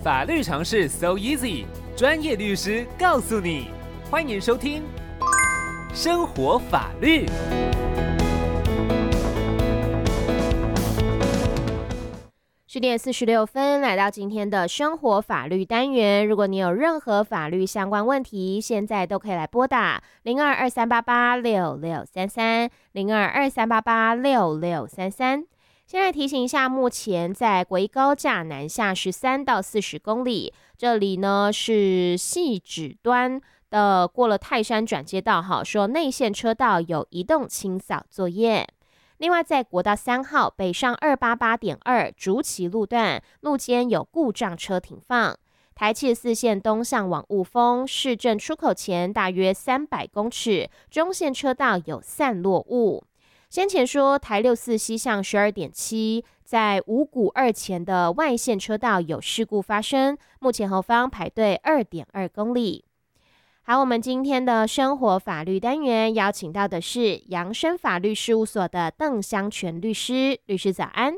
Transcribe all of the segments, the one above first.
法律常识 so easy， 专业律师告诉你。欢迎收听生活法律。 10点46分，来到今天的生活法律单元。如果你有任何法律相关问题，现在都可以来拨打0223886633 0223886633。先来提醒一下，目前在国一高架南下13到40公里，这里呢是汐止端的过了泰山转接道，说内线车道有移动清扫作业。另外，在国道3号北上288.2竹崎路段，路肩有故障车停放。台74线东向往雾峰市政出口前大约300公尺，中线车道有散落物。先前说台64西向12.7，在五股2前的外线车道有事故发生，目前后方排队2.2公里。好，我们今天的生活法律单元邀请到的是扬生法律事务所的邓湘全律师，律师早安。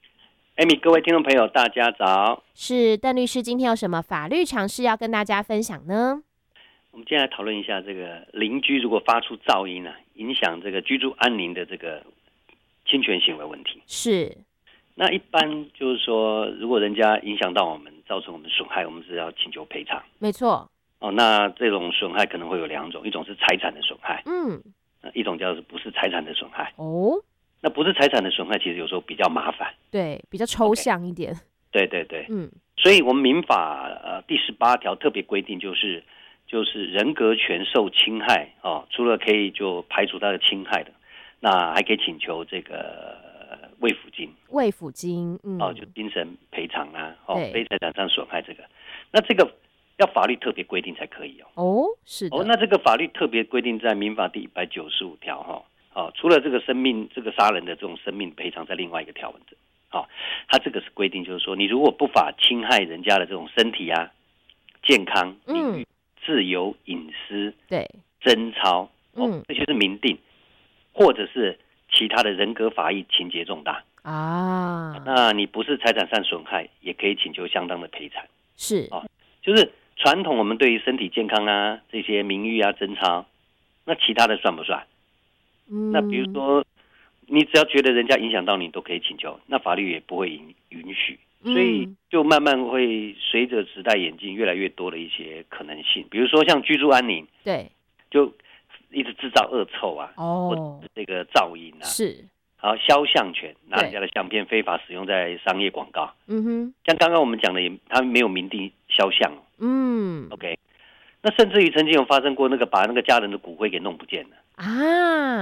Amy， 各位听众朋友，大家早。 是邓律师，今天有什么法律常识要跟大家分享呢？ 我们今天来讨论一下这个邻居如果发出噪音影响这个居住安宁的这个侵权行为问题。 是。 那一般就是说，如果人家影响到我们，造成我们损害，我们是要请求赔偿。 没错。 那这种损害可能会有2种，一种是财产的损害，一种叫做不是财产的损害。那不是财产的损害，其实有时候比较麻烦， 对，比较抽象一点。 对，所以我们民法第18条特别规定，就是人格权受侵害除了可以就排除他的侵害的，那还可以请求这个慰抚金。慰抚金，就精神赔偿非财产上损害这个，那这个要法律特别规定才可以是的。 那这个法律特别规定在民法第195条除了这个生命这个杀人的这种生命赔偿，在另外一个条文它这个是规定，就是说你如果不法侵害人家的这种身体健康、名誉、自由、隐私、 对、 贞操这些是明定，或者是其他的人格法益情节重大那你不是财产上损害，也可以请求相当的赔偿。 是就是传统我们对于身体健康这些名誉贞操，那其他的算不算？那比如说你只要觉得人家影响到你都可以请求，那法律也不会允许，所以就慢慢会随着时代演进，越来越多的一些可能性。比如说像居住安宁， 对， 就一直制造恶臭或者是这个噪音是。 好，肖像权，拿人家的相片非法使用在商业广告。像刚刚我们讲的他没有明定肖像。OK， 那甚至于曾经有发生过把那个家人的骨灰给弄不见了